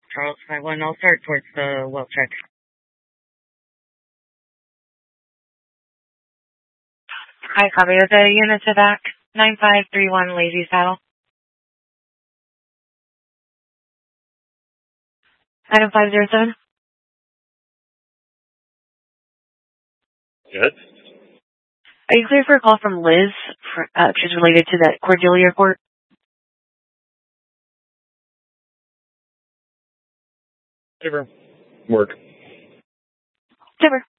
Charles 5-1, I'll start towards the well check. Hi, copy with the units of back. 9531 Lazy Saddle. Item 507. Good. Are you clear for a call from Liz? She's related to that Cordelia report. Whatever. Work. Never.